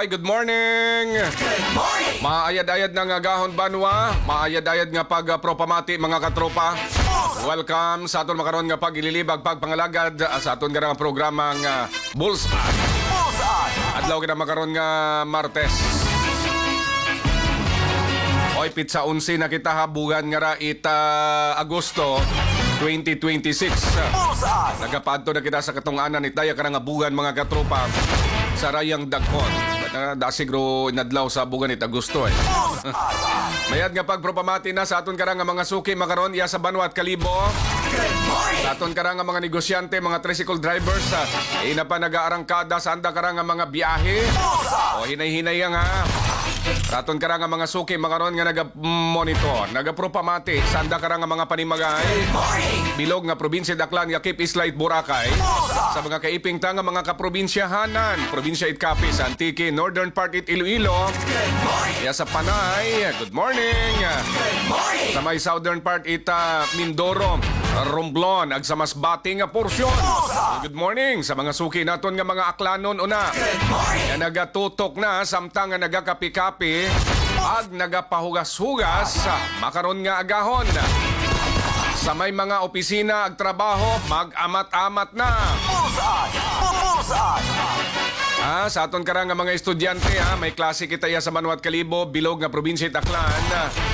Oy, good morning! Good morning! Maayad-ayad na nga gahon banwa, maayad-ayad nga pag-propamati mga katropa. Welcome sa aton makaron nga pag-ililibag pagpangalagad sa aton nga programang Bullseye. Adlaw kita makaron nga Martes. Oy, pizza 11 na kita habugan nga ra ita Agosto 2026. Nagapadto na kita sa katunganan ni Taya karang abugan mga katropa sa Rayang Dagkon. Dasigro inadlaw sa bugan ita Agosto eh. Mayad nga pagpropamati na sa aton karang nga mga suki makaron iya sa Banwa at Kalibo. Sa aton karang nga mga negosyante, mga tricycle drivers, ina pa nag-aarangkada sa anda karang nga mga biyahe. O hinay-hinay nga. Sa aton karang nga mga suki makaron nga naga-monitor, naga-propamati sa anda karang nga mga panimagay. Bilog nga probinsya Daklan nga Cape Islay Boracay. Sa mga kaiping ta nga mga kaprobinsyahanan, probinsya it Capiz, Antique, Northern part it Iloilo. Iya sa Panay, good morning. Sa may southern part it Mindoro, Romblon, ag sa mas bating nga porsyon. Good morning sa mga suki naton nga mga aklanon una. Nga nagatutok na samtang nga nagakapi-kapi ag nagapahugas-hugas makaron nga agahon. Sa may mga opisina ag trabaho mag-amat-amat na. Sa aton karang nga mga estudyante may klase kita ya sa Banwa at Kalibo, bilog nga probinsya Aklan.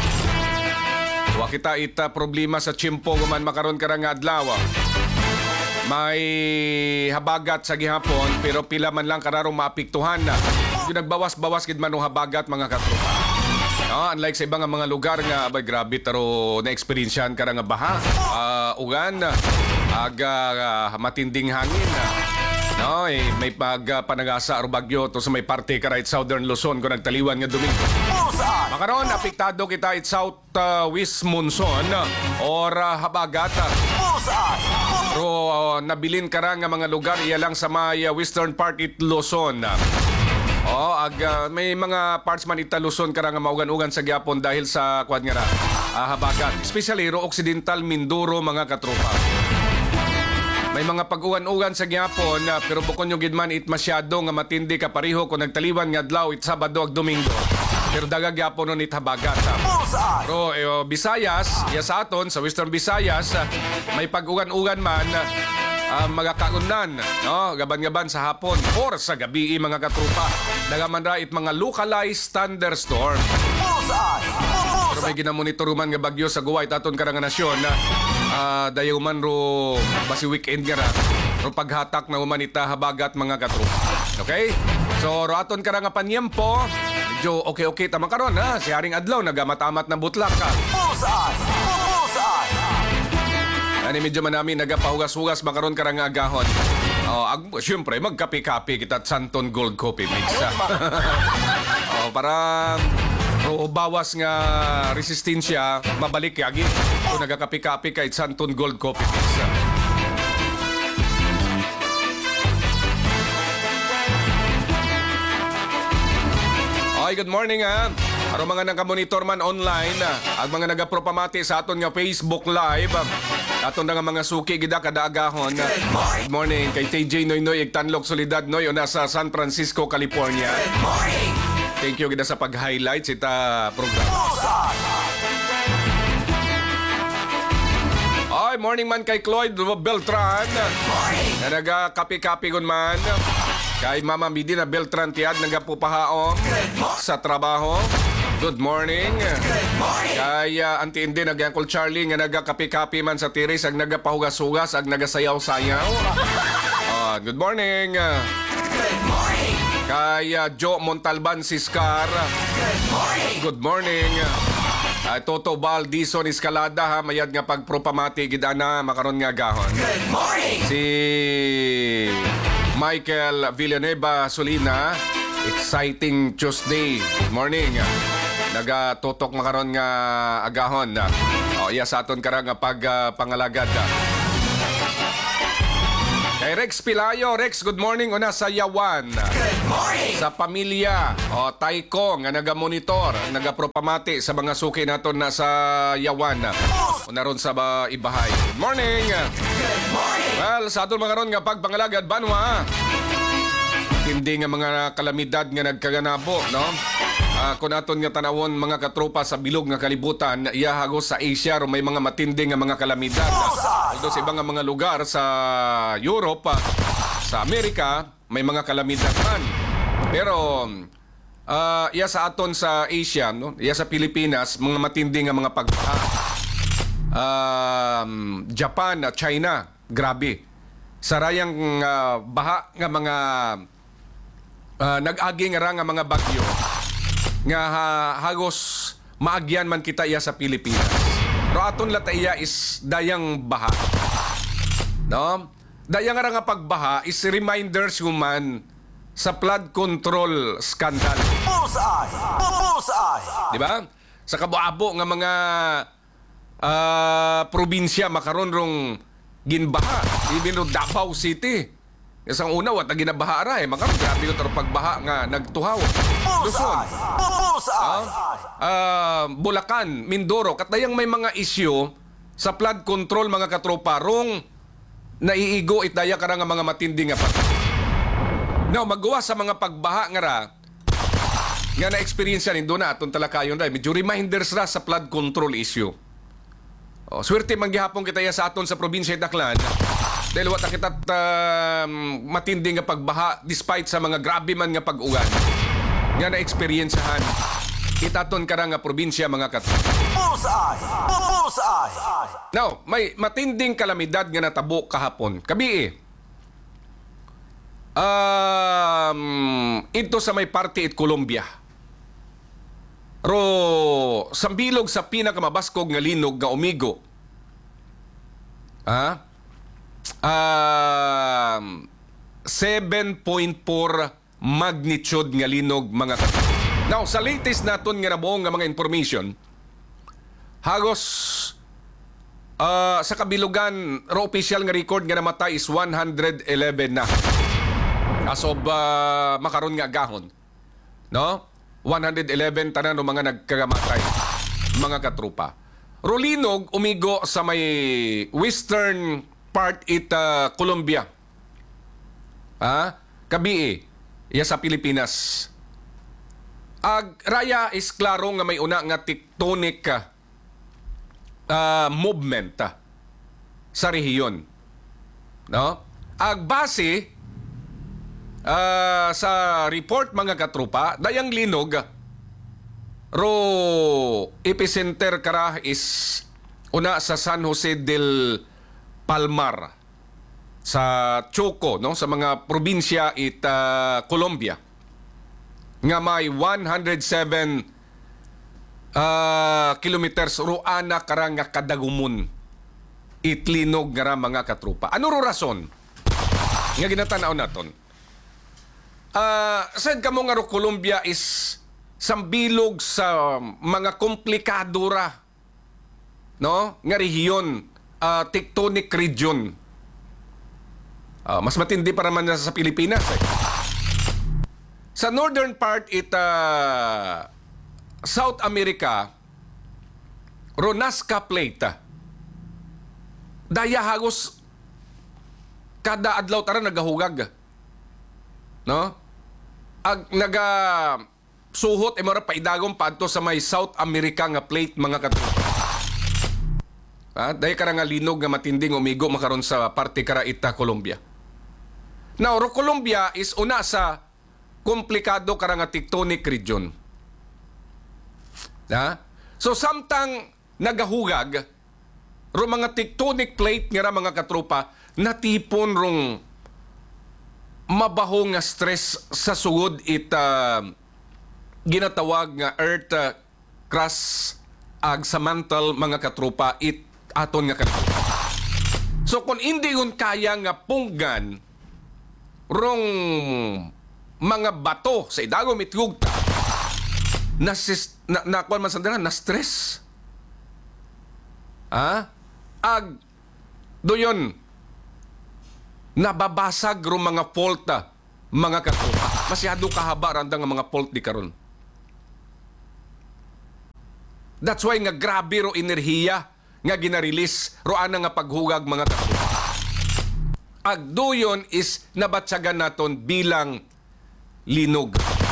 Wa kita ita problema sa tiyempo guman makaron karang nga adlaw. May habagat sa gihapon pero pila man lang kararong maapektuhan na. Yung nagbawas-bawas gid man o habagat mga katropa. Unlike sa ibang mga lugar nga abay grabe taro na experiencean karang nga baha, ugan, matinding hangin. May pagpanagasa o bagyo to sa may parte ka right southern Luzon kung nagtaliwan nga Domingo. Makaroon, apektado kita it southwest monsoon or habagat. Pero nabilin ka nga mga lugar iya lang sa may western part it Luzon. May mga parts man ita Luzon ka nga maugan-ugan sa gyapon dahil sa kwad nga habagat. Especially ro Occidental Mindoro mga katropa. May mga pag-ugan-ugan sa gyapon pero bukon yung gidman it masyado nga matindi ka pariho kung nagtaliwan nga adlaw it Sabado ag Domingo. Pero daga gyapon nun it habagat. Pero Visayas, iya sa aton sa Western Visayas, may pag-ugan-ugan man magakaunan, gaban-gaban sa hapon or sa gabi mga katrupa. Daga man ra it mga localized thunderstorm. Pero may ginamonitor man nga bagyo sa guway taton karang nasyon dayaw man ro basi weekend nga ra ro paghatak na humanita habagat mga katrupa. Okay? So ro aton karang nga panyempo medyo okay tama karon si haring adlaw nagamamat na butlak ka. Ani medyo man namin nagapahugas-hugas makaron karang agahon. Siyempre magkapi-kapi kita at Santon Gold Coffee Mix. Para bawas nga resistensya mabalik yagi kung nagakapi-kapi kay Santon Gold Coffee Mix. Good morning Aro mga nagka-monitor man online ang mga nagapropamati sa aton nga Facebook Live. Aton nga mga suki gida kada agahon. Good morning kay TJ Noynoy Igtanlok Solidad Noy una sa San Francisco, California. Good morning! Thank you gida sa pag-highlight sa programa. Morning man kay Cloyd Beltran. Na nagakapi-kapi gun man. Kay Mama Midina Beltran tiyad nagapupahaom sa trabaho. Good morning. Kay Auntie Indi Uncle Charlie nga nagakapi-kapi man sa tiris ag nagapahugas-hugas ag nagasayaw-sayaw. Good morning. Good morning. Kay Joe Montalban Siscar. Good morning. Toto Baldison Escalada mayad nga pagpropamati gidana makaron nga gahon. Good morning. Si Michael Villanueva Solina, exciting Tuesday. Good morning. Nagatotok makaron nga agahon. Iya sa aton karang nga pagpangalagad. Kay Rex Pilayo. Rex, good morning. Una sa Yawan. Good morning. Sa pamilya. Taiko nga nagamonitor, nagapropamati sa mga suki naton na sa Yawan. Una ron sa Ibahay. Good morning. Good morning. Well, sa aton mga ron nga pagpangalagad, Banwa. matindi nga mga kalamidad nga nagkaganabo, no? Kung aton nga tanawon mga katropa sa bilog nga kalibutan, iya hagos sa Asia ro may mga matindi nga mga kalamidad. Although sa ibang nga mga lugar sa Europe, sa Amerika, may mga kalamidad man. Pero iya sa aton sa Asia, no? Iya sa Pilipinas, mga matindi nga mga pagbaha. Japan at China, grabe. Sarayang baha nga mga nag-agi nga mga bagyo nga hagos maagyan man kita iya sa Pilipinas. Pero aton lata iya is dayang baha. No? Dayang nga pagbaha is reminders human sa flood control scandal. Bullseye! Bullseye! Di ba? Sa kabuabo nga mga probinsya makaron rong ginbaha. Even no Davao City. Isang una, wata ginabaha ra eh. Makaroon, grabe ko taro pagbaha nga nagtuhaw. Luzon. Bulacan, Mindoro. Katayang may mga isyu sa flood control mga katropa. Rong naiigo itaya ka nga mga matindi nga pag. Now, magawa sa mga pagbaha nga ra, nga na-experience yan, doon na atong talakayon ra. Medyo reminders ra sa flood control issue. Swerte manggihapon kita ya sa aton sa probinsya Daklan. Dahil wata kita matindi nga pagbaha despite sa mga grabe man nga pag-ugan nga na-experiencehan itaton ka nga probinsya mga katropa. Bullseye! Bullseye! Now, may matinding kalamidad nga natabo kahapon. Kabii. Ito sa may party at Colombia. Ro sambilog sa pinakamabaskog nga linog nga umigo. 7.4 magnitude nga linog mga katropa. Now, sa latest naton nga nabuong nga mga information, hagos sa kabilugan, ro official nga record nga namatay is 111 na. As of makaron nga agahon. No? 111 tanan ng mga nagkagamatay, mga katropa. Rolinog umigo sa may western part Colombia. Kabii, iya sa Pilipinas. Raya is klaro nga may una nga tectonic movement sa rehiyon. No? Base sa report mga katropa, dayang linog ro epicenter kara is una sa San Jose del Palmar sa Choco, no, sa mga probinsya Colombia nga may 107 kilometers ro ana kara nga kadagumon itlinog nga mga katropa. Ano ro rason nga ginatanaw naton? Said ka mo nga ro Colombia is sambilog sa mga komplikado ra, no? Nga rehiyon, tectonic region. Mas matindi para man sa Pilipinas. Sa northern part, South America, ro Nazca Plate. Daya hagos kada adlaw tara nagahugag. No? Suhot mara paidagom padto sa may South America nga plate mga katropa. Dahil kara nga linog nga matinding umigo makaron sa parte kara Colombia. Now, ro Colombia is una sa komplikado kara nga tectonic region. So samtang nagahugag ro mga tectonic plate nga mga katropa natipon rong mabaho nga stress sa sugod ginatawag nga earth crust sa mantle mga katropa aton nga katropa. So kung hindi yun kaya nga punggan rong mga bato sa idagom itgugta na kuan man sandala na stress. Doyon nababasag ro mga fault mga katropa. Masyado kahaba randa nga mga fault di karon. That's why nga grabe ro enerhiya nga ginarelease ro ana nga paghugag mga katropa. Doyon is nabatsagan naton bilang linog.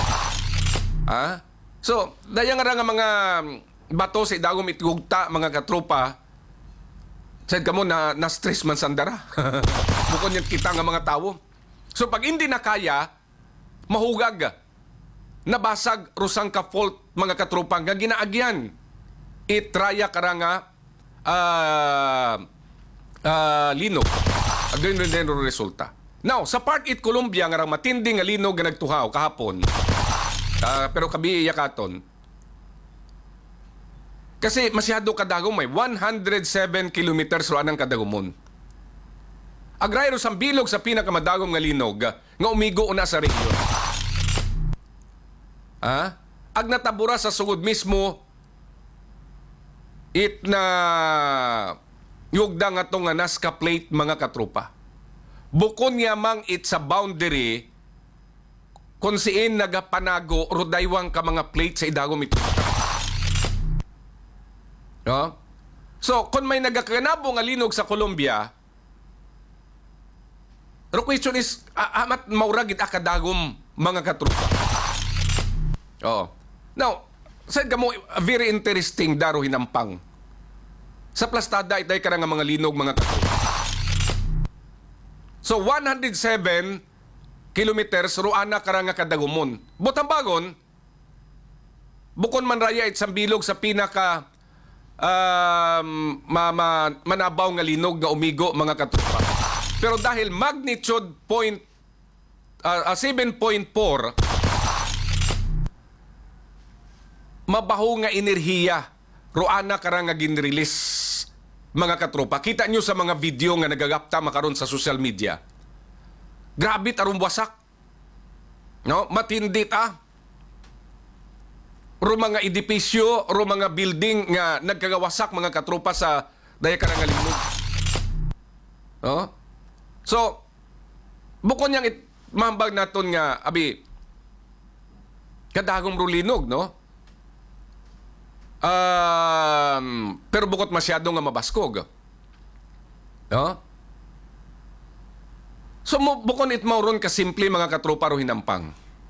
So, daya nga mga bato sa idagom itgugta mga katropa, said ka mo na stress man sandara. Bukod yan kita nga mga tao. So, pag hindi na kaya, mahugag. Nabasag rusang ka fault mga katropa nga ginaagyan. Itraya karanga linog. Agay rin din resulta. Now, sa Part 8 Colombia nga matinding nga linog nga nagtuhaw kahapon. Pero kabi yakaton. Kasi masyado kadagom may 107 kilometers ro anang kadagomon. Agrayro sang bilog sa pinakamadagom nga linog nga umigo una sa rehiyon. Ag natabura sa sugod mismo it na yugda nga to nga Nazca plate mga katropa. Bukon yamang it sa boundary kung siin nagapanago rudaywang ka mga plate sa idagom ito. No? So, kung may nagakanabo nga linog sa Colombia, the question is, amat mauragit akadagom mga katropa. Now, saan ka mo, very interesting daro hinampang. Sa plastada, itay ka nga mga linog mga katropa. So, 107 kilometers ruana karanga kadagumon. Butambagon, bukon man raya itsang bilog sa pinaka manabaw nga linog nga umigo mga katropa. Pero dahil magnitude 7.4 mabaho nga enerhiya ruana karanga ginrelease mga katropa. Kita nyo sa mga video nga nagagapta makaron sa social media. Grabe tarong wasak. No, matindi ta. Ro mga edipisyo, ro mga building nga nagkagawasak mga katropa sa daya karang linog. No? So, bukod niyang mambag naton nga abi kadagom ro linog, no? Pero bukod masyado nga mabaskog. No? So, bukod it mauron ka simple mga katropa ro hinampang.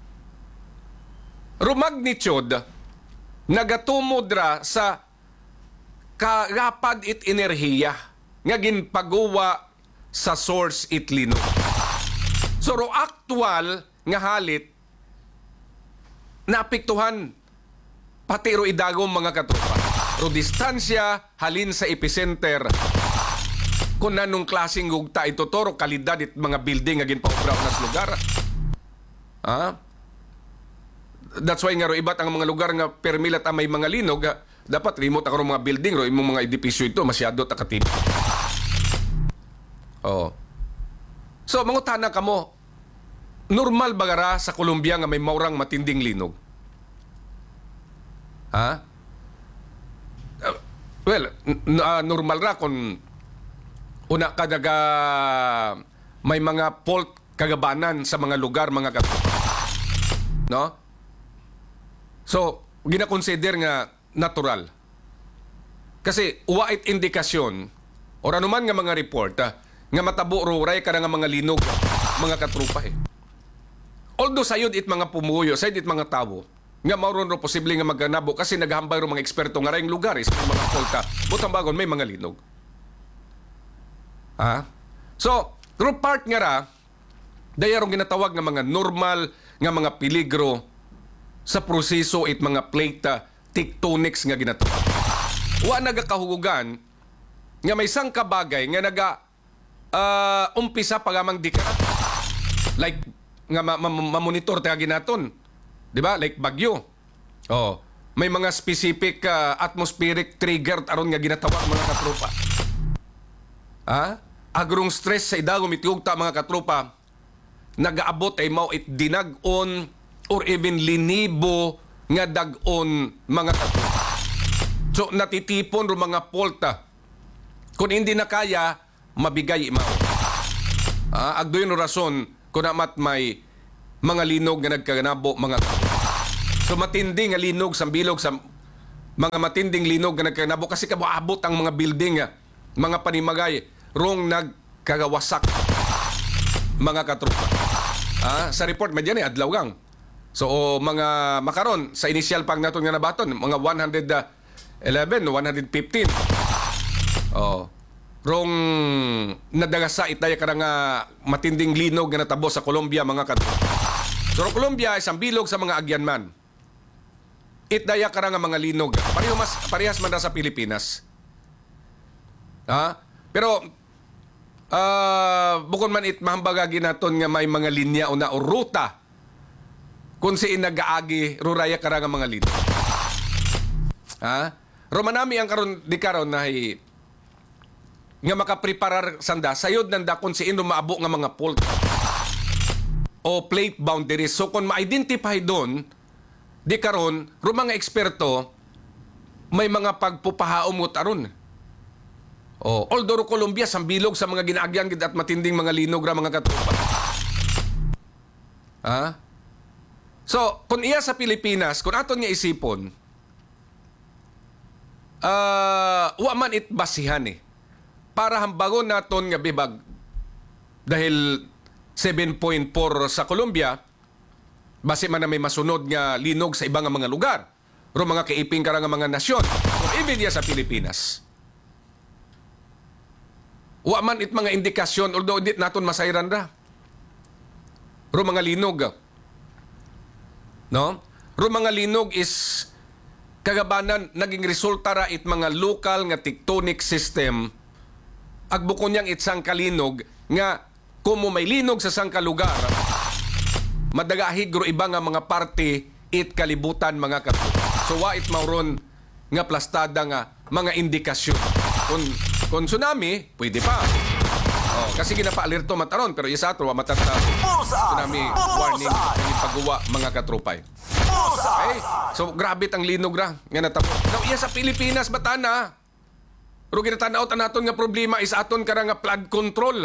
Ro magnitude nagatumodra sa karapad it enerhiya nga ginpagawa sa source it linog. So, ro actual nga halit naapektuhan pati ro idagom mga katropa. Ro distansya halin sa epicenter kung nanong klaseng gugta ito to, ro kalidad it mga building nga ginpaubraw nas lugar. That's why nga ro iba't ang mga lugar nga permilat may mga linog, dapat remote ako mga building ro imong mga edipisyo ito masyado takatib. So mangutana kamo, normal bagara sa Colombia nga may maurang matinding linog? Well, normal ra kung una ka may mga fault kagabanan sa mga lugar mga katropa. No? So, gina-consider nga natural. Kasi wait indikasyon or anuman nga mga report nga matabo ruray ka nga mga linog mga katropa Although sayod it mga pumuyo, sayod it mga tao nga mauron ro posible nga magganabo kasi naghambay ro mga eksperto nga rayong lugar is may mga fault butang bagon may mga linog. So, through part nga ra dayarong ginatawag nga mga normal nga mga peligro sa proseso it mga plate tectonics nga ginatawag. Wa nagakahugugan nga may isang kabagay nga umpisa pagamang dikara. Like nga mamonitor tayo ginaton. 'Di ba? Like bagyo. May mga specific atmospheric trigger aron nga ginatawag mga katropa. Agrong stress sa idagom itiugta mga katropa nagaabot ay mao it dinag-on or even linibo nga dag-on mga katropa. So natitipon ro mga polta. Kung hindi na kaya mabigay mao. Agdoy no rason kung amat may mga linog nga nagkaganabo mga katropa. So matinding nga linog sa bilog sa mga matinding linog nga nagkaganabo kasi kabuabot ang mga building mga panimagay rong nagkagawasak mga katropa. Sa report medyan adlaw gang So mga makaron sa initial pang naton nga nabaton mga 111 115. Oh. Rong nadagasa itaya ka nga matinding linog nga natabo sa Colombia mga katropa. So Colombia isang bilog sa mga agyanman. Itdaya ka nga mga linog. Parehas man na sa Pilipinas. Ha? Pero bukod man mahambaga ginaton nga may mga linya o ruta kung siin nag-aagi ruraya ka nga mga linog. Ha? Romanami ang karon na nga makapreparar sanda sayod nanda kung siin maabo nga mga fault o plate boundaries. So kung ma-identify doon di karon mga eksperto may mga pagpupahaom mo taron. Although Colombia sambilog sa mga ginaagyan at matinding mga linog ra mga katropa. Ha? So, kung iya sa Pilipinas, kung aton nga isipon, wa man it basihan para hambagon naton nga bibag dahil 7.4 sa Colombia, base man na may masunod nga linog sa ibang mga lugar. Ro mga kaiping karang mga nasyon. Kung ibig sa Pilipinas, wa man it mga indikasyon, although dit naton masayran ra. Ro mga linog. No? Ro mga linog is kagabanan naging resulta ra it mga local nga tectonic system. Agbukon niyang itsang kalinog nga kumo may linog sa sang kalugar. Madagahig ro iba nga mga parte it kalibutan mga katropa. So wa it mauron nga plastada nga mga indikasyon. Kung tsunami, pwede pa. Kasi ginapa-alerto mataron, pero isa ato matata tsunami warning ng pagguwa mga katropay. Okay? So grabe ang linog ra nga natapos. Now iya sa Pilipinas batana. Pero ginatanaw naton nga problema is aton kara nga flood control.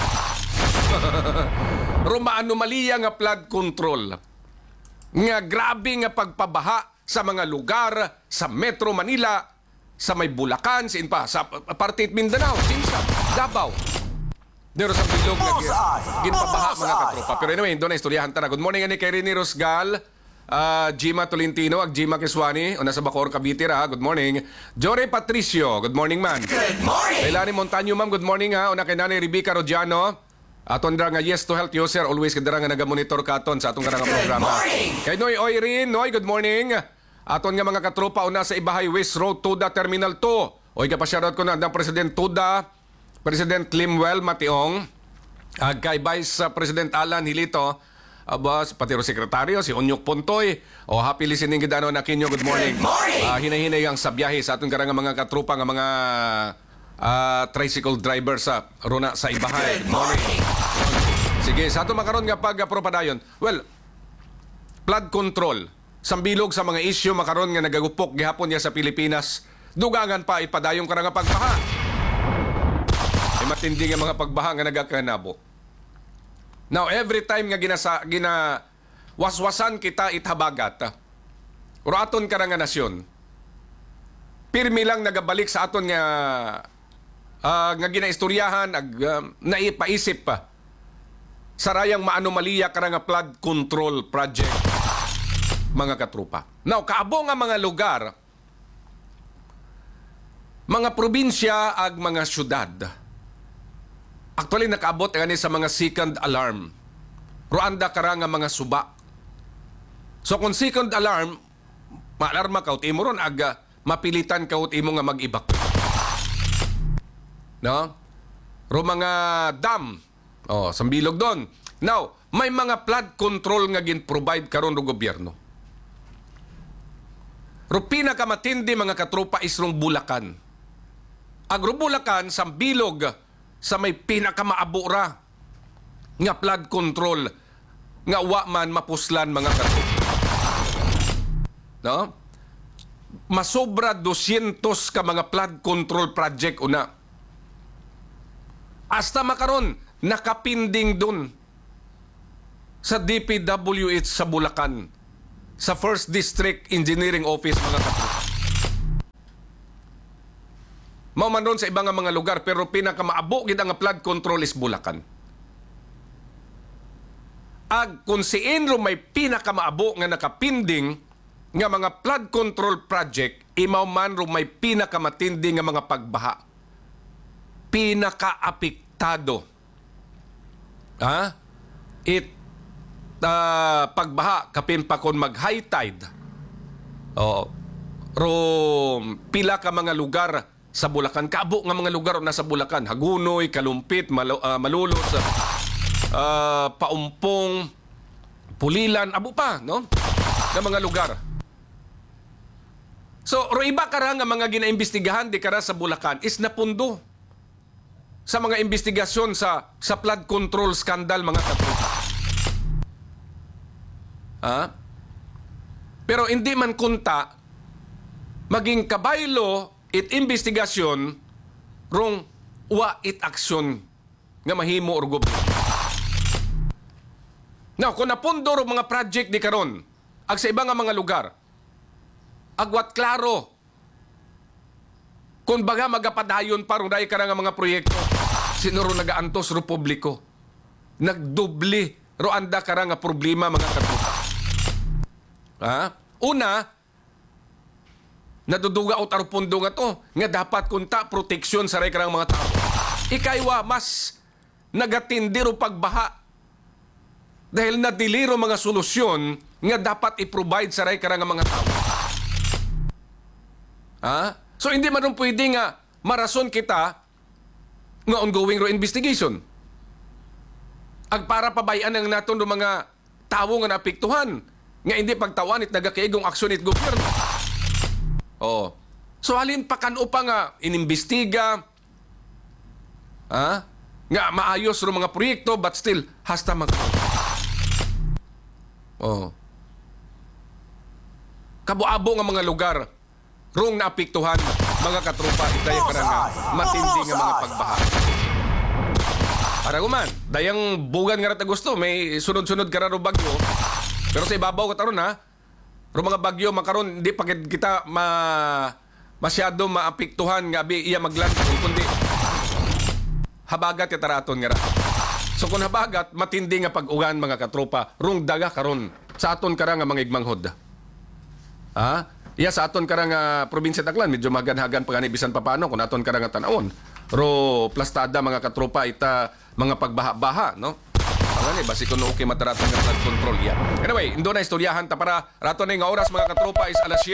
Roma anomalya nga flood control. Nga grabe nga pagpabaha sa mga lugar sa Metro Manila, sa may Bulacan, sa parte Mindanao, Sinsa, Davao. Dero sa bilog nga ginpabaha mga katropa. Pero anyway, doon na istoryahan ta na. Good morning ani kay Rini Rosgal, Gima Tolentino, ag Gima Kiswani, o nasa Bacoor, Cavite ra. Good morning. Jore Patricio, good morning man. Good morning. Kailani Montaño ma'am, good morning ha. Una kay Nanay Rebecca Rodiano. Aton dra nga yes to health user, always kadra nga nagamonitor katon sa atong karang programa. Kay Noy Oirin, Noy, good morning. Aton nga mga katropa una sa Ibahay West Road Tuda Terminal 2. Oy kapasyarat ko na ang President Tuda, President Limwell Mationg, kay Vice President Alan Hilito, pati ro sekretaryo si Onyok Pontoy. Happy listening gid ano na kinyo, good morning. Hinahinay ang sa biyahe sa aton karang mga katropa nga mga tricycle driver sa runa sa Ibahay. Good morning. Sige, sa ato makaron nga pagpropadayon. Well, flood control. Sambilog sa mga isyu makaron nga nagagupok gihapon niya sa Pilipinas. Dugangan pa ipadayong karang pagbaha. Ay matindi nga mga pagbaha nga nagakanabo. Now, every time nga waswasan kita ithabagat, o aton karang nasyon, pirmi lang nagabalik sa aton nga ginaistoryahan, naipaisip pa, sarayang maanomaliya karang flood control project. Mga katrupa. Now, kaabo nga mga lugar, mga probinsya ag mga syudad. Actually, nakaabot nga sa mga second alarm. Ruanda kara nga mga suba. So, kung second alarm, maalarma ka, imo ron aga, mapilitan ka, imo nga mag-ibak. No? Ro mga dam. Sambilog doon. Now, may mga flood control nga gin-provide karon ng gobyerno. Ro pinakamatindi mga katropa is rong Bulacan. Agro Bulacan sa bilog sa may pinakamaabura nga flood control nga wa man mapuslan mga katropa. No? Masobra 200 ka mga flood control project una. Hasta makaron nakapinding dun sa DPWH sa Bulacan. Sa First District Engineering Office mga katropa. Mao man ron sa ibang mga lugar pero pinakamaabo gid ang flood control is Bulacan. ag kung siin ro may pinakamaabo nga nakapinding nga mga flood control project, imaw man ro may pinakamatindi nga mga pagbaha. Pinakaapektado. Pagbaha kapin pa kon mag high tide. Ro pila ka mga lugar sa Bulacan, kaabo nga mga lugar nasa Bulacan, Hagunoy, Kalumpit, Malolos, Paumpong, Pulilan, abo pa, no? Na mga lugar. So, ro iba kara nga mga ginaimbestigahan di kara sa Bulacan is napundo sa mga investigasyon sa flood control scandal, mga katropa. Pero hindi man kunta maging kabaylo it investigasyon rong wa it aksyon nga mahimo or gobyerno. Now, kung napundo ro mga project di karon ag sa iba nga mga lugar, agwat klaro kung baga magapadayon pa ro dahil ka nga mga proyekto, sino ro nagaantos ro publiko, nagdubli ro anda ka nga problema, mga katropa. Una, naduduga o tarupundo nga to, nga dapat kunta proteksyon sa ray karang mga tao. Ikaywa, mas nagatindi ro pagbaha dahil nadili ro mga solusyon nga dapat i-provide sa ray karang mga tao. So hindi man ron pwede nga marason kita nga ongoing ro investigation. Ag para pabayan ang naton ro mga tawo nga naapektuhan, nga hindi pagtawan it nagakaigong aksyon it gobyerno. So halin pa kano pa nga inimbestiga, nga maayos ro mga proyekto, but still hasta kabuabo nga mga lugar rong naapektuhan, mga katropa, itaya ka nga matindi nga mga pagbaha. Para guman, dayang bugan nga rata gusto, may sunod-sunod ka ro bagyo. Pero sa ibabaw ka taron ro mga bagyo makaron hindi pa kita masyado maapektuhan nga abi iya maglandon, kundi habagat itaraton nga ra. So kung habagat, matindi nga pag-ugan, mga katropa, rong daga karon sa aton kara nga mga igmanghod. Iya sa aton kara nga probinsya Taclan, medyo maganhagan pa gani bisan pa paano kung aton kara nga tanawon. Ro plastada, mga katropa, ita mga pagbaha-baha, no? Tawani basi kuno okay mataraton nga flood control ya. Anyway, indo na istoryahan ta para raton nga oras, mga katropa, is alas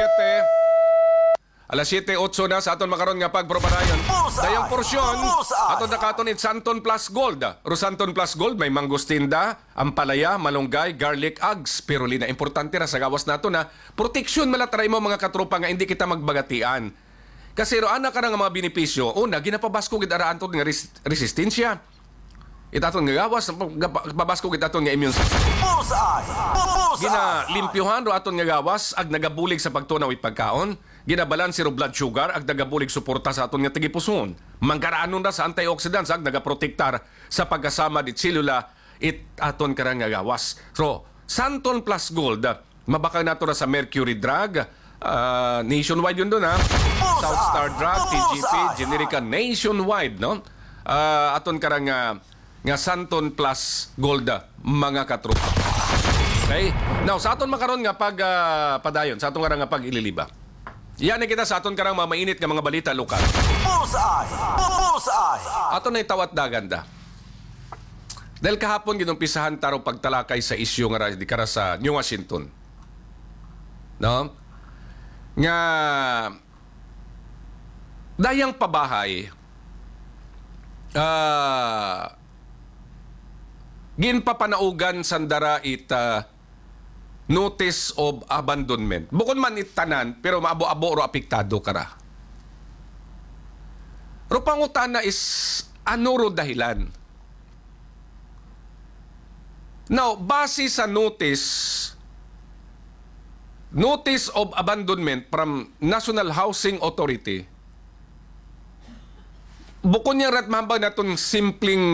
7:08 na sa aton makaron nga pagpropadayon. Dayang porsyon aton nakaton it Santon Plus Gold. Ro Santon Plus Gold may mangustinda, ampalaya, malunggay, garlic, ag spirulina. Importante ra sa gawas nato na proteksyon malatray mo, mga katropa, nga hindi kita magbagatian. Kasi ro ana ka nga mga benepisyo, una ginapabasko gid araan to nga resistensya. Itaton nga gawas, pabasko gid aton nga immune system. Ginalimpyuhan ro aton nga gawas ag nagabulig sa pagtunaw it pagkaon. Ginabalanse ro blood sugar ag nagabulig suporta sa aton nga tigipuson. Manggaraanon ra sa antioxidants ag nagaprotektar sa pagkasama dit selula it aton karang nga gawas. So, Santon Plus Gold, mabakal nato ra sa Mercury Drug, nationwide yun doon, South Star Drug, TGP, Generica, nationwide, no? Aton karang nga Santon Plus Gold, mga katropa. Okay? Now, sa aton makaron nga padayon, sa aton karang nga pag-ililiba. Yan na kita sa aton karang mainit nga mga balita lokal. Aton na itawat daganda. Dahil kahapon ginumpisahan taro pagtalakay sa isyu nga di kara sa New Washington. No? Nga dayang pabahay ginpapanaugan sandara notice of abandonment. Bukod man itanan, pero maabo-abo ro apektado kara. Ro pangutana is ano ro dahilan? Now, base sa notice of abandonment from National Housing Authority, bukod niya ratmambag natong simpleng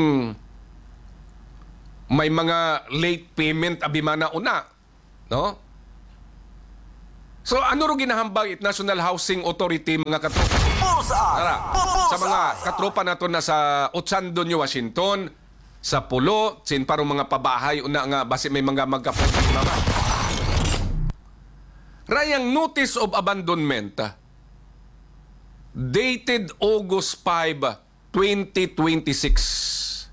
may mga late payment abimana una, no? So ano ro ginahambag it National Housing Authority, mga katropa? Sa mga katropa nato na sa Ochando, New Washington, sa pulo, sin parang mga pabahay, una nga, basi may mga magkaproblema man. Rayang notice of abandonment, dated August 5, 2026.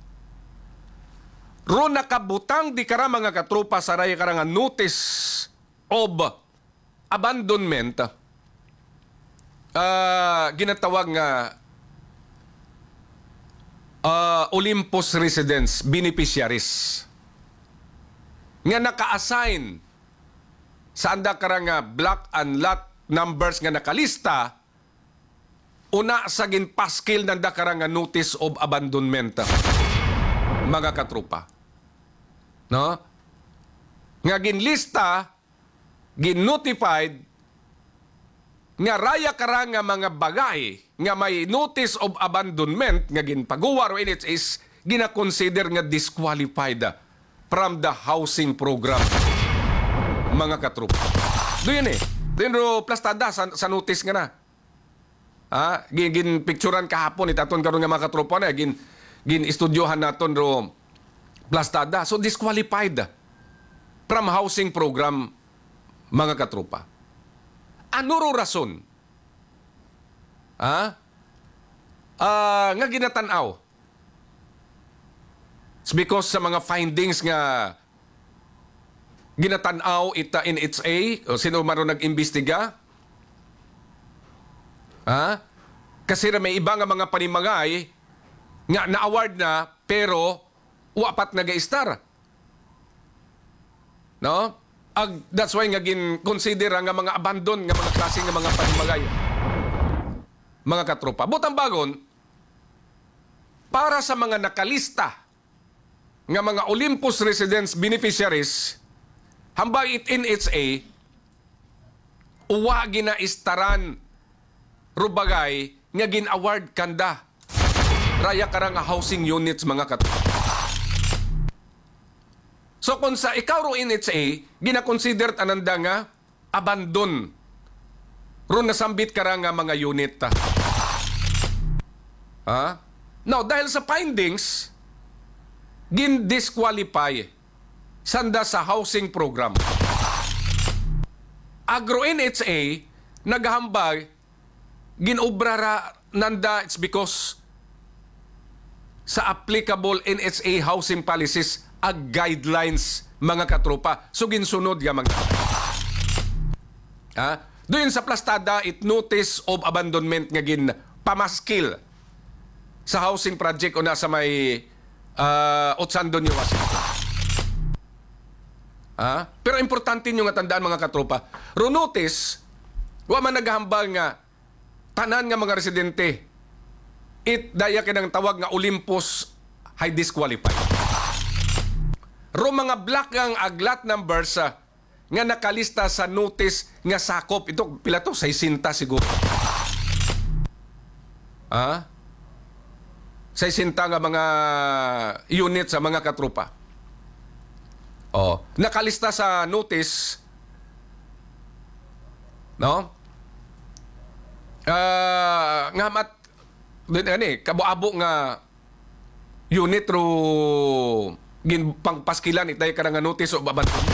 Ro nakabutang di kara mga katropa sa raya karang notice of abandonment, ginatawag nga Olympus residents beneficiaries nga naka-assign sa anda karang block and lot numbers nga nakalista una sa ginpaskil nanda karang notice of abandonment, mga katropa. No? Nga ginlista, gin-notified, nga raya karang nga mga bagay nga may notice of abandonment nga ginpaguwa ro is gina-consider nga disqualified from the housing program, mga katropa. Doon eh. Doon ro plastada sa notice nga na. Gin-picturean kahapon itaton karon nga mga katropa na gin-estudyohan naton ro plastada. So disqualified from housing program, mga katropa. Ano ro rason? Nga ginatanaw. It's because sa mga findings nga ginatanaw ita NHA o sino man ro nag-imbestiga. Kasi may iba nga mga panimagay nga na-award na pero wapat nag-i-star. No? That's why nga gin-consider nga mga abandon nga mga klase nga mga panimagay. Mga katropa. Butang bagon, para sa mga nakalista nga mga Olympus residents beneficiaries, hambay it NHA, uwa ginaistaran rubagay nga gin-award kanda. Raya karang housing units, mga katropa. So kung sa ikaw ro NHA, gina-consider ananda nga abandon. Ro nasambit ka nga mga unit. Now, dahil sa findings, gin-disqualify sanda sa housing program. Agro NHA, naghambag, ginobrara nanda, it's because sa applicable NHA housing policies ag guidelines, mga katropa. So ginsunod nga mga. Doon sa plastada, it notice of abandonment nga gin pamaskil sa housing project o nasa may Otsando, New Washington. Pero importante nyo nga tandaan, mga katropa. Ro notice, wa man naghambal nga tanan nga mga residente it daya kinang tawag nga Olympus high disqualified. Ro mga black ang aglat numbers nga nakalista sa notice nga sakop. Ito, pila to? 60 siguro. 60 nga mga unit sa mga katropa. Nakalista sa notice, no? Nga mat, kabo-abo nga unit ro ginpangpaskilan itay ka nga notice o abandonment.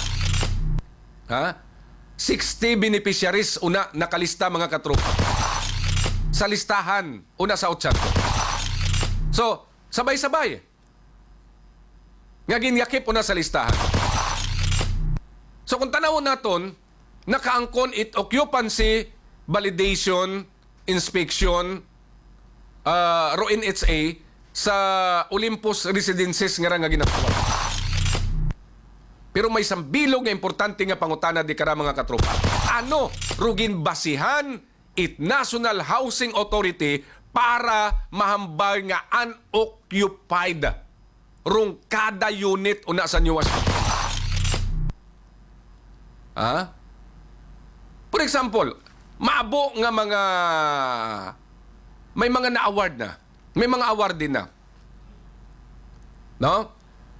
60 beneficiaries una nakalista, mga katropa. Sa listahan, una sa 8. So, sabay-sabay. Nga ginyakip una sa listahan. So, kung tanawon naton, nakaangkon it occupancy, validation, inspection, ro NHA, sa Olympus Residences nga ginagawa. Pero may sambilog nga importante nga pangutana di kara, mga katropa. Ano rugin basihan it National Housing Authority para mahambal nga unoccupied rung kada unit una sa New Washington? For example, maabo nga mga may mga na-award na. May mga award din na. No?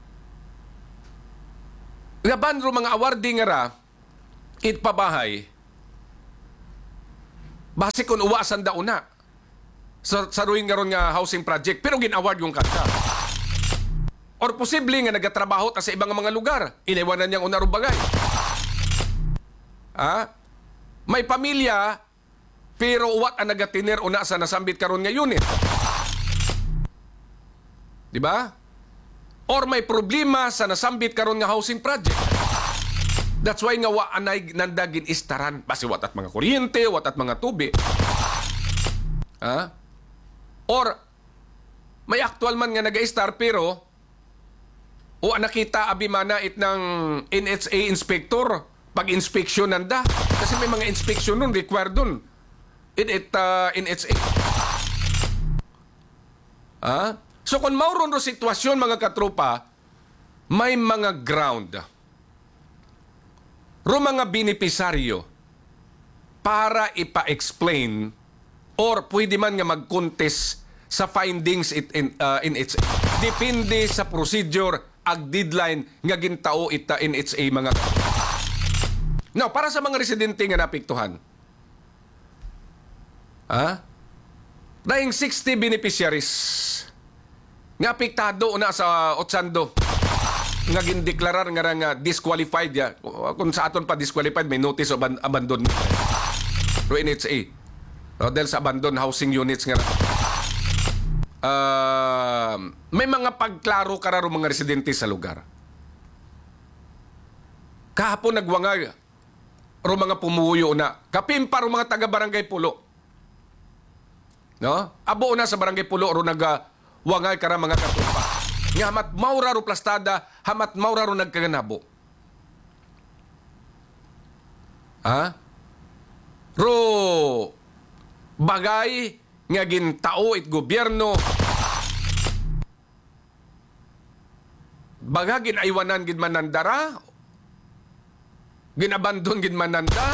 Laban ro mga awarding nga ra, it pabahay, base kung uwasan daw na sa ruing nga ron nga housing project, pero gin-award yung kanta. Or posible nga nagatrabaho ta sa ibang mga lugar. Iniwanan niyang unarong bagay. May pamilya, pero what ang nagatiner una sa nasambit karon nga unit. Di ba? Or may problema sa nasambit karon nga housing project. That's why nga wa anay nandagin istaran. Basi wat at mga kuryente, wat at mga tubig. Or may actual man nga nag-star pero o nakita abimana it ng NHA inspector pag-inspeksyon nanda. Kasi may mga inspeksyon nun, required dun. NHA. So kung mauron ro sitwasyon mga katropa, may mga ground. Ro mga benepisaryo para ipa-explain or pwede man nga mag-contest sa findings NHA. Depende sa procedure ag deadline nga gintao ita NHA mga katropa. Now, para sa mga residente nga napiktuhan, dahing 60 beneficiaries nga apektado na sa 800 nga gindeklarar nga disqualified ya. Kung sa aton pa disqualified, may notice of abandonment. Ro NHA. Dahil sa abandoned housing units nga. May mga pagklaro kararo mga residente sa lugar. Kahapon nagwangag ro mga pumuyo na. Kapimpa ro mga taga-barangay Pulo. No? Abo na sa barangay Pulo ro nagwangay kara mga katropa. Nga hamat maura ro plastada, hamat maura ro nagkaganabo. Ro bagay nga gintao it gobyerno. Baga ginaiwanan gid manandara. Ginabandon gid mananda.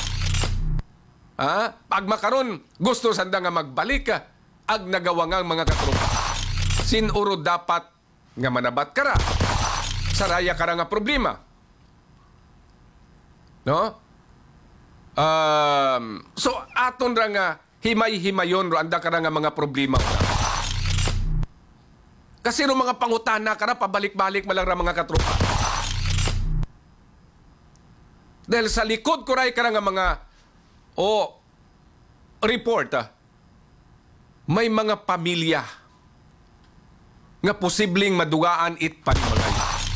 Pag makaron gusto sanda nga magbalik ag nagawangang mga katropa. Sinuro dapat nga manabat kara. Saraya kara nga problema. No? So aton ra nga himay-himayon ro anda kara nga mga problema. Kasi ro mga pangutana kara pabalik-balik malang ra mga katropa. Dahil sa likod ko ray ka nga mga report, may mga pamilya nga posibleng madugaan it panimagay.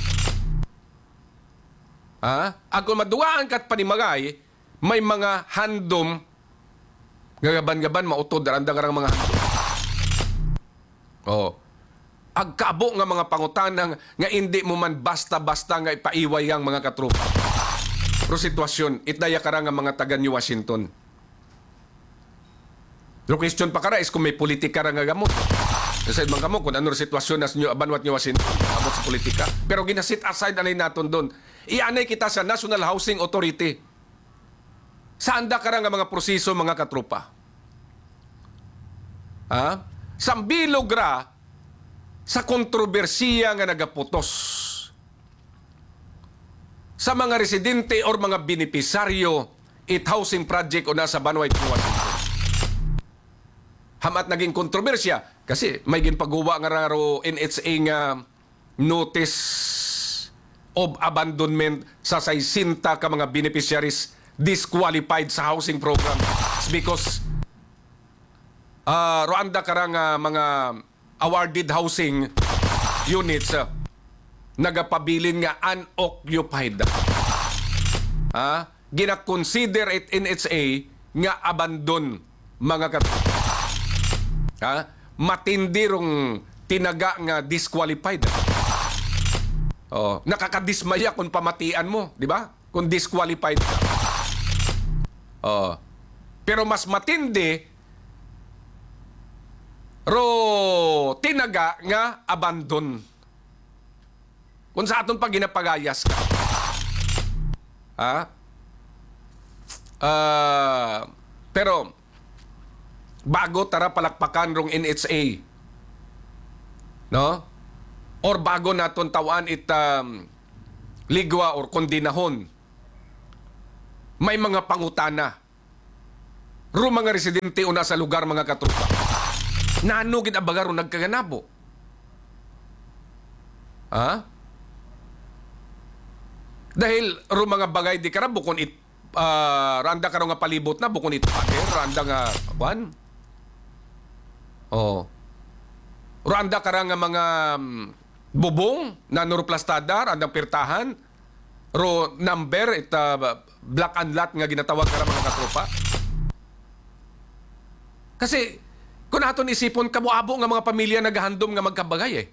Ako madugaan kat panimagay, may mga handom gagaban-gaban mautod daranda karang mga handom. Agkabo nga mga pangutanang nga hindi mo man basta-basta nga ipaiway ang mga katropa. Pero sitwasyon, itdaya ka nga mga taga New Washington. Pero question pa kara is kung may politika ra nga gamot. Kasi mga gamot, kung ano sitwasyon na sa Banwat New Washington, gamot sa politika. Pero ginasit aside anay naton doon. Ianay kita sa National Housing Authority. Saan da ka nga mga proseso, mga katropa? Sambilog ra sa kontrobersiya nga nagaputos sa mga residente or mga benepisaryo it housing project o nasa Banwat New Washington. Hamat naging kontrobersya kasi may ginpagawa nga raro NHA nga notice of abandonment sa 60 ka mga beneficiaries disqualified sa housing program. It's because Rwanda karang mga awarded housing units nagapabilin nga unoccupied. Gina-consider it NHA nga abandon mga katropa. Matindi rong tinaga nga disqualified. Nakakadismaya kung pamatian mo, di ba? Kung disqualified ka. Pero mas matindi ro tinaga nga abandon. Kung sa aton pa ginapagayas ka. Pero bago tara palakpakan rong NHA, no? Or bago naton tawan it ligwa or kondinahon, may mga pangutana ro mga residente una sa lugar mga katropa. Nano gid abaga ro nagkaganabo. Ha? Dahil ro mga bagay di kara bukon it randa karo nga palibot na bukon it pader randa nga kwan. Oh. Randa kara nga mga bubong na nuroplastada randang pirtahan. Ro number it black and lot nga ginatawag kara mga katropa. Kasi kung naton isipon kabuabo nga mga pamilya naghandom nga magkabagay eh.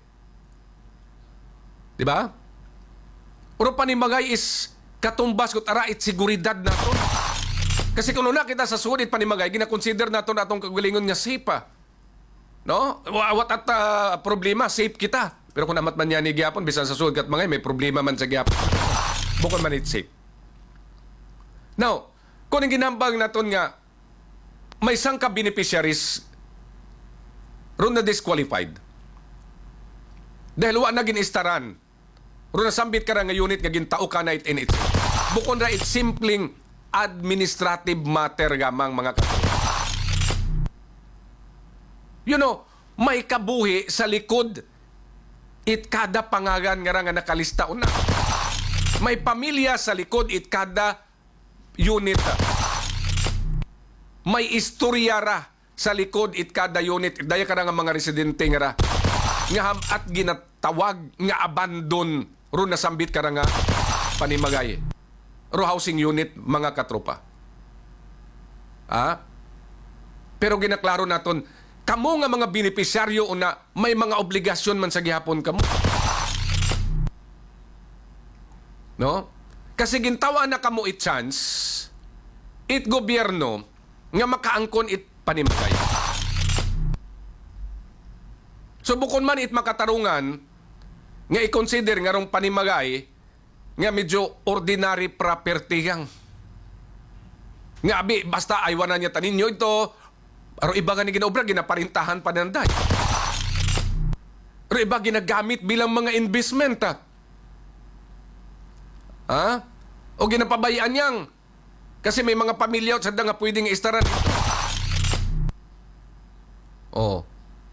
Di ba? Uro panimagay is katumbas kung ara it seguridad naton. Kasi kung una kita sa sunod panimagay, gina-consider naton atong kagalingon nga safe pa. No? What at problema, safe kita. Pero kung amat man yan ni Gyapon, bisan sa sunod kat mga may problema man sa Gyapon. Bukod man it safe. Now, kung ang ginambang naton nga, may isang ka-beneficiaries ron na disqualified. Dahil wa na ginistaran. Ron na sambit ka nga unit nga gintao ka na it in it. Bukod na it simpleng administrative matter gamang mga katropa. You know, may kabuhi sa likod it kada pangagan nga nga nakalista una. May pamilya sa likod it kada unit. May istorya ra sa likod it kada unit. Daya ka nga mga residente nga ra. Nga at ginatawag nga abandon ro nasambit ka nga panimagay. Ro housing unit mga katropa. Pero ginaklaro naton kamo nga mga benepisyaryo una may mga obligasyon man sa gihapon kamo. No? Kasi gintawa na kamo it chance it gobyerno nga makaangkon it panimagay. So bukod man it makatarungan nga i-consider nga rong panimagay nga medyo ordinary property yang. Nga abi, basta aywan na niya taninyo ito, aro iba nga ni ginaobra, ginaparintahan pa nanday. Aro iba ginagamit bilang mga investment. O ginapabayaan yang. Kasi may mga pamilya at sadda nga pwedeng istaran ito. Oh.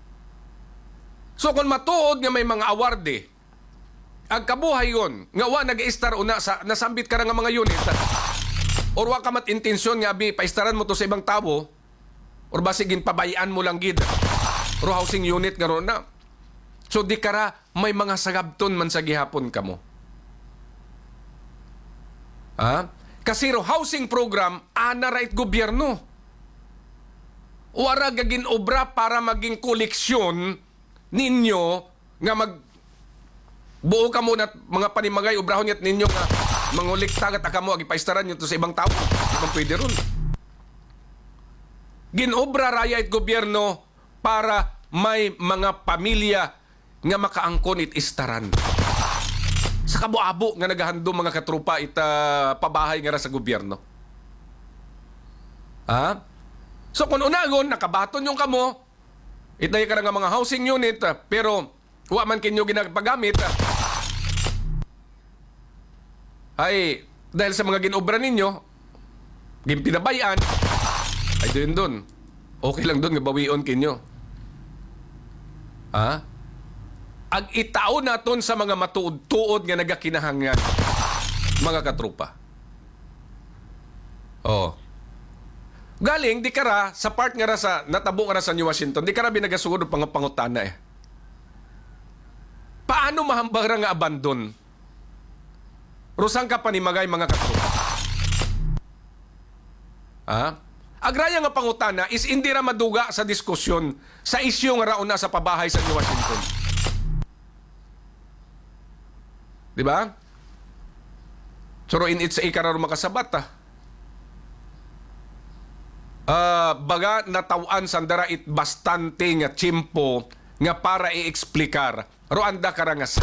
So kung matuod nga may mga award ang kabuhay yon nga wa nag-istar una sa nasambit ka nga mga unit or wa ka mat intensyon nga abi paistaran mo to sa ibang tao or basigin pabayaan mo lang gid or housing unit nga ron na. So di kara may mga sagabton man sa gihapon kamo. Kasi ro housing program ana right gobyerno. Wara gagin obra para maging koleksyon ninyo nga buo ka muna mga panimagay obrahon yat ninyo nga mangulik tagat akamo agi paistaran nyo to sa ibang tao. Ibang pwede ron. Ginobra raya it gobyerno para may mga pamilya nga makaangkon it istaran. Sa kabuabo nga nagahando mga katropa it pabahay nga ra sa gobyerno. So kung unagon nakabaton yung kamo itay ka nga mga housing unit pero wa man kinyo ginapagamit ay dahil sa mga ginobra ninyo ginpinabayan ay doon okay lang doon nga bawion kinyo ag itao naton sa mga matuod-tuod nga nagakinahangan mga katropa. Galing di kara sa part nga ra sa natabo nga ra sa New Washington di kara binagasugod og pangutana Paano mahambang ra nga abandon? Rusang ka panimagay mga katropa. Agraya nga pangutana is hindi ra maduga sa diskusyon sa isyu nga rauna sa pabahay sa New Washington. Di ba? Suro in it's a kararo makasabat baga natawan sandara it bastante nga tiyempo nga para i-eksplikar roanda karangas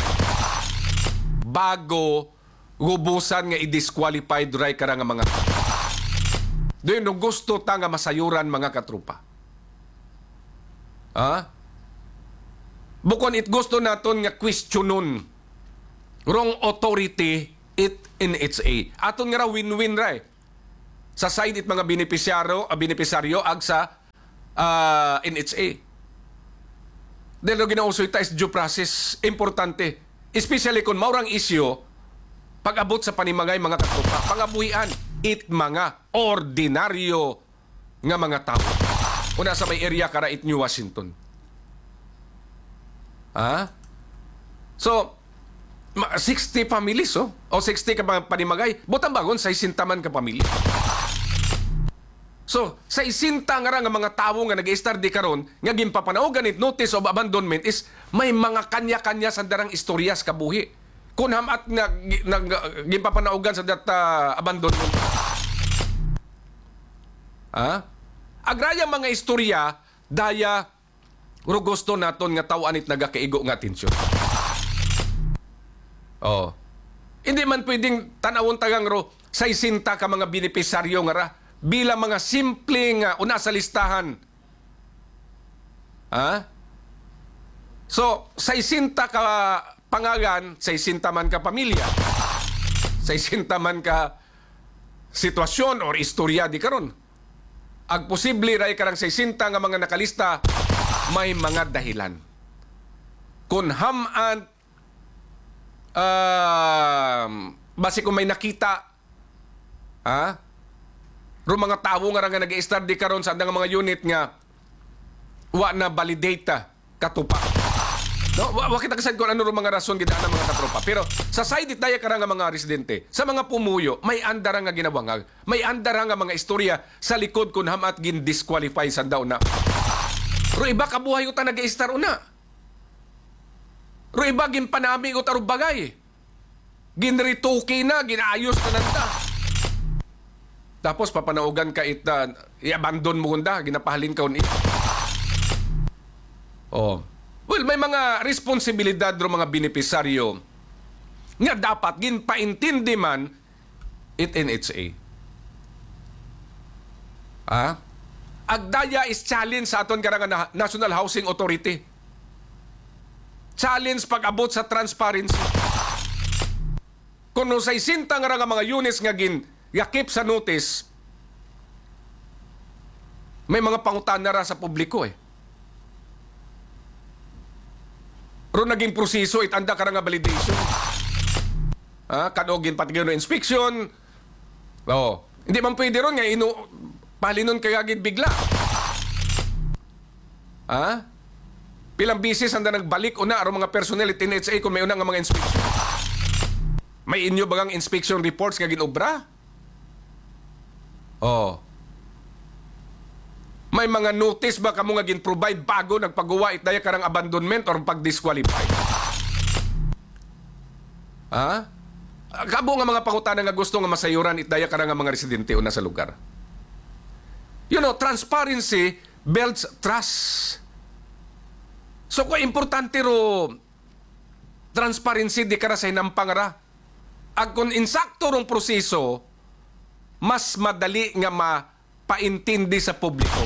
bago gubusan nga i-disqualified ray karang mga doon nung gusto ta nga masayuran mga katropa. Bukon it gusto naton nga questionon wrong authority it in its a. Aton nga ra win-win ray. Sa side it mga benepisaryo ag sa in its a. Dahil ginausoy tayo due process, importante. Especially kung maurang isyo, pag-abot sa panimangay mga katropa, pangabuhian, it mga ordinaryo nga mga tao. Una sa may area kara it New Washington. So, 60 families, o 60 ka panimagay, butang bagon sa isintaman ka pamilya. So, sa isinta nga mga tao nga nag-i-start di karon nga ginpapanaogan it notice of abandonment is may mga kanya-kanya sa darang istoryas kabuhi. Kung hamat nga ginpapanaogan sa data abandonment. Agraya mga istorya daya gusto naton nga tawanit nagakaigo nga atensyon. Hindi man pwedeng tanawon tagang ro sa isinta ka mga benepisaryo nga ra bilang mga simpleng una sa listahan. So, sa isinta ka pangalan, sa isinta man ka pamilya, sa isinta man ka sitwasyon or istorya di karon. Ag posible ray karang sa isinta nga mga nakalista may mga dahilan. Kung haman basi kung may nakita ro mga tawo nga nag-i-start di karon sa andang mga unit nga wa na validate katupa. No, wa kita kasad kung ano ro mga rason gid ana mga katropa. Pero sa side daya karang mga residente, sa mga pumuyo, may andara nga ginawangag, may andara nga mga istorya sa likod kun hamat gin disqualify sa daw na. Ro iba kabuhay uta nag-i-start una. Ro iba gin panami uta ro bagay. Ginrituki na, ginaayos na nanda. Tapos papanaugan ka i-abandon mo kunda, ginapahalin ka ulit. Well, may mga responsibilidad ro mga benepisaryo nga dapat ginpaintindi man it NHA. Agdaya is challenge sa aton karang National Housing Authority. Challenge pag-abot sa transparency. Kung sa isinta nga mga units nga yakip sa notice, may mga pangutana ra sa publiko Pero naging proseso, itanda ka nga validation. Kanogin pati gano'n inspection. Hindi man pwede ron nga, palinon kagagid bigla. Pilang bisis handa nagbalik una aron mga personnel at NHA kung may una nga mga inspection. May inyo bagang inspection reports nga ginobra? May mga notice ba kamo nga gin-provide bago nagpagawa itdaya karang abandonment or pag-disqualify? Kabo nga mga pangutana nga gusto nga masayuran itdaya karang mga residente una sa lugar. Transparency builds trust. So kung importante ro transparency di kara sa hinampang ra. Ag kung insakto rong proseso, mas madali nga mapaintindi sa publiko.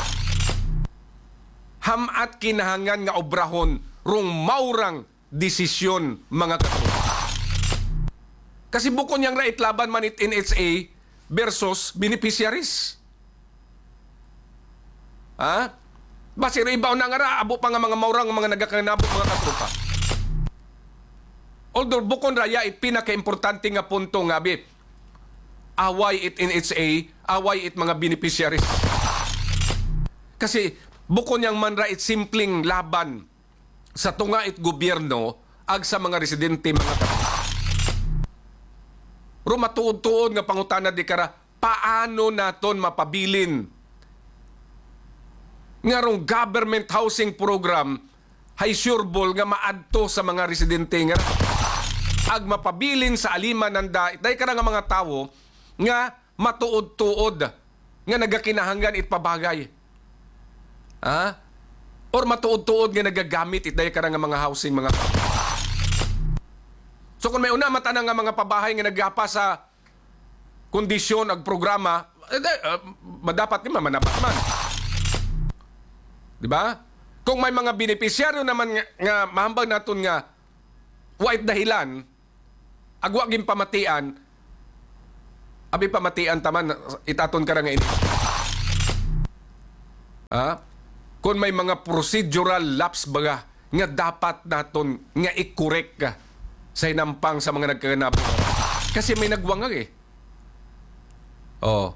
Hamat kinahangan nga obrahon rong maurang desisyon mga katropa. Kasi bukod niyang right laban man it NHA versus beneficiaries. Basi ibaw na nga ra, abo pa nga mga maurang mga nagakanabo mga katropa. Although bukod raya pinaka-importante nga punto nga away it NHA, away it mga beneficiaries. Kasi bukod niyang manra it simpleng laban sa tunga it gobyerno ag sa mga residente mga katropa. Ro matuod-tuod nga pangutana di kara, paano naton mapabilin nga rong government housing program hay sureball nga maadto sa mga residente nga ag mapabilin sa aliman nanda day kara nga mga tawo nga matuod-tuod nga nagakinahanglan it pabagay. Or matuod-tuod nga nagagamit it day kara nga mga housing mga tawo. So kung may una matanang nga mga pabahay nga nagapa sa kondisyon ag programa, madapat ni manabat man. Di ba? Kung may mga benepisyaryo naman nga mahambang naton nga white dahilan, agwa gin pamatian, abi pamatian taman itaton ka nga ini. Kung may mga procedural lapse baga nga dapat naton nga i-correct ka sa hinampang sa mga nagkaganabo. Kasi may nagwangag eh. Oh.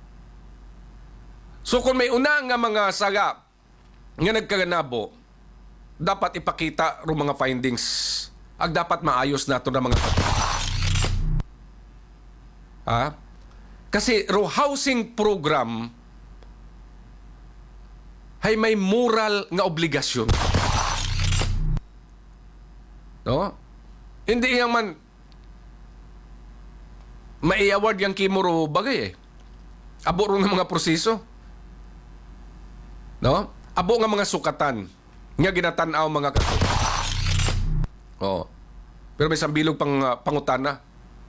So kung may una nga mga saga nga nagkaganabo, dapat ipakita ro mga findings. Ag dapat maayos nato na mga kasi ro housing program ay may moral nga obligasyon. No? Hindi yang man mai-award yang kimuro bagay eh. Abo ro ng mga proseso. No? Abo nga mga sukatan nga ginatan-aw mga katuto. Oh. Pero may sambilog pang pangutana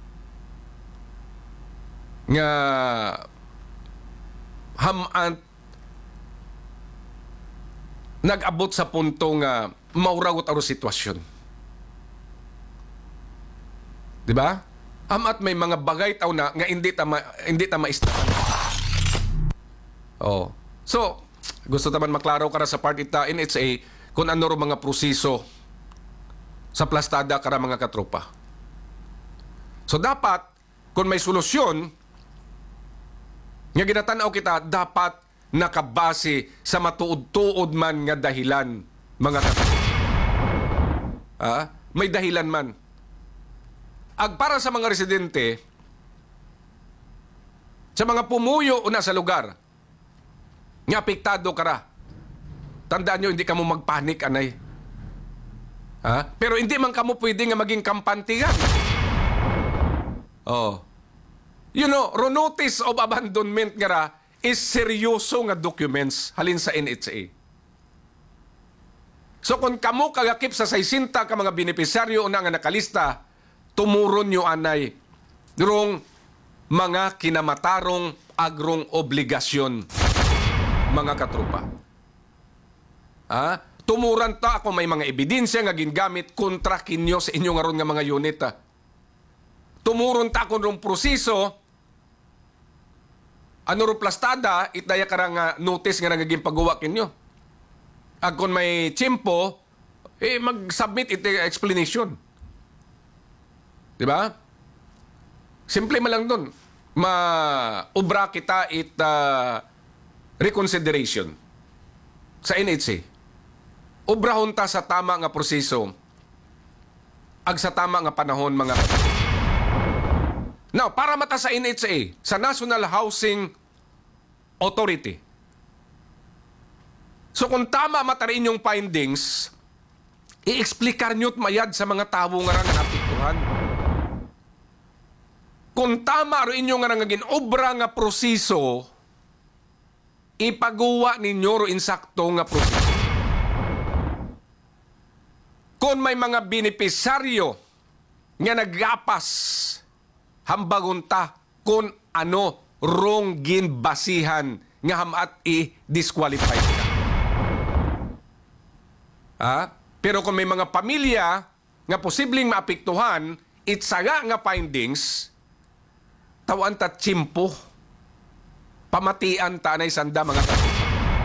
nga haman nag-abot sa punto nga mauragot aro sitwasyon. Di ba? Amat may mga bagay taw na nga hindi ta maistahan. Oh. So, gusto taman maklaro ka sa part ita NHA kung ano ro mga proseso sa plastada kara mga katropa. So dapat kung may solusyon nga ginatanaw kita, dapat nakabase sa matuod-tuod man nga dahilan mga katropa. May dahilan man. Ag para sa mga residente, sa mga pumuyo una sa lugar, nga apektado ka ra. Tandaan nyo, hindi ka mo magpanik, anay. Pero hindi man ka mo pwede nga maging kampantigan. Oh. You know, notice of abandonment nga ra is seryoso nga documents halin sa NHA. So kung kamo kagakip sa 60 ka mga benepisyaryo una nga nakalista, tumuron nyo anay durong mga kinamatarong agrong obligasyon mga katropa. Tumuran ta ako may mga ebidensya nga gingamit kontra kinyo sa inyo nga ron nga mga unit. Tumuron ta ako rong proseso ano ro plastada itaya karang notice nga naging paggawa kinyo. Ag kung may tiyempo mag-submit iti explanation. Di ba? Simple man lang dun. Maubra kita reconsideration sa NHA. Ubrahon ta sa tama nga proseso ag sa tama nga panahon mga Now, para mata sa NHA, sa National Housing Authority. So kung tama mata rin yung findings, i-explicar nyo't mayad sa mga tao nga nga napiktuhan. Kung tama rin yung nga naging obra nga proseso, ipagawa ninyo ro insakto nga proseso. Kung may mga benepisaryo nga nagapas, hambagunta kung ano rong ginbasihan nga hamat i-disqualify ka. Pero kung may mga pamilya nga posibleng maapektuhan, itsaga nga findings, tawan ta tsimpo, pamatian ta anay sanda mga katupa.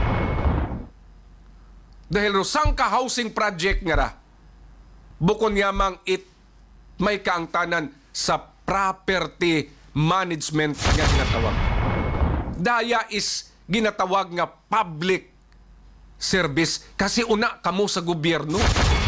Dahil rusang ka housing project nga ra, bukon yamang may kaangtanan sa property management nga ginatawag. Daya is ginatawag nga public service kasi una kamo sa gobyerno.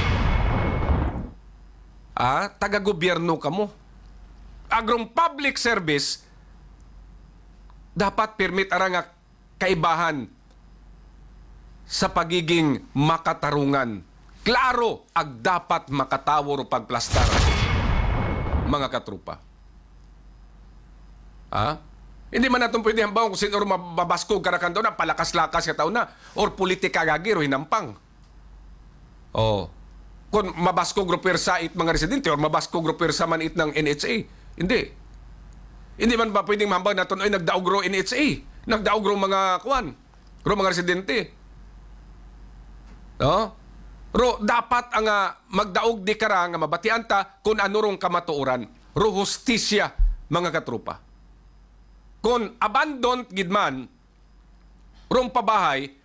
Taga-gobyerno kamo. Agrong public service dapat permit ara nga kaibahan sa pagiging makatarungan. Klaro ag dapat makatawo ro pagplastar mga katrupa. Hindi man natin pwede hambaw kung sino mabaskog karakan daw na palakas-lakas ka tao na or politika gagiro hinampang. Kung mabaskog gruper sa it mga residente or mabaskog gruper sa man it ng NHA. Hindi man ba pwedeng mahambang natin ay nagdaog ro NHA, nagdaog ro mga kuwan, ro mga residente. Ro dapat ang magdaog di kara nga mabatian ta kung ano rong kamatuoran. Ro hustisya mga katrupa. Kung abandoned gidman rong pabahay